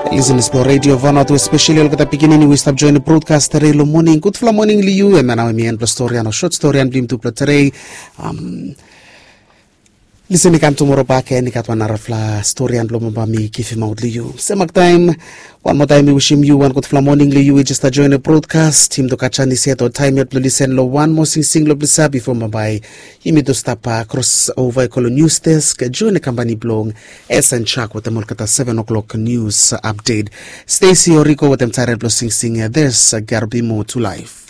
Listen to Radio Vanuatu, especially at the beginning we stop joining the broadcast today morning. Good for morning liu and now me and story and a short story and blim to today. Listen again tomorrow back and got one arafla story and blomabami kifi maud liu. Same time, one more time we wish you one good for morning liu. We just join the broadcast. Team to catch any set or time yet to listen lo one more single blissa before my him to stop across over colon news desk. Join the company blog and check with the Molkata 7 o'clock news update. Stacy Orico with them tired blessing there's Garbimo to life.